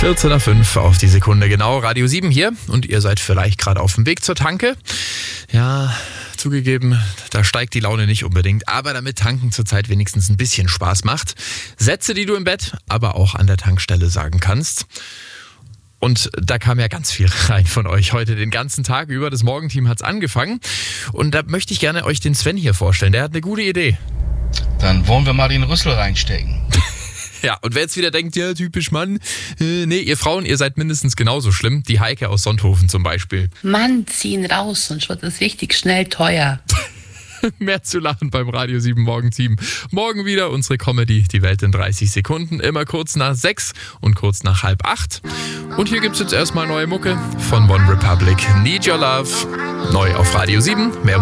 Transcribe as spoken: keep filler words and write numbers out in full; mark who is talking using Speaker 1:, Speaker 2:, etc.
Speaker 1: vierzehn nach fünf auf die Sekunde genau. Radio sieben hier und ihr seid vielleicht gerade auf dem Weg zur Tanke. Ja, zugegeben, da steigt die Laune nicht unbedingt. Aber damit Tanken zurzeit wenigstens ein bisschen Spaß macht. Sätze, die du im Bett, aber auch an der Tankstelle sagen kannst. Und da kam ja ganz viel rein von euch heute den ganzen Tag über. Das Morgenteam hat's angefangen. Und da möchte ich gerne euch den Sven hier vorstellen. Der hat eine gute Idee.
Speaker 2: Dann wollen wir mal den Rüssel reinstecken.
Speaker 1: Ja, und wer jetzt wieder denkt, ja, typisch Mann, äh, nee, ihr Frauen, ihr seid mindestens genauso schlimm. Die Heike aus Sonthofen zum Beispiel.
Speaker 3: Mann, zieh ihn raus, sonst wird es richtig schnell teuer.
Speaker 1: Mehr zu lachen beim Radio sieben Morgenteam. Morgen wieder unsere Comedy, die Welt in dreißig Sekunden. Immer kurz nach sechs und kurz nach halb acht. Und hier gibt's jetzt erstmal neue Mucke von One Republic. Need Your Love. Neu auf Radio sieben. Mehr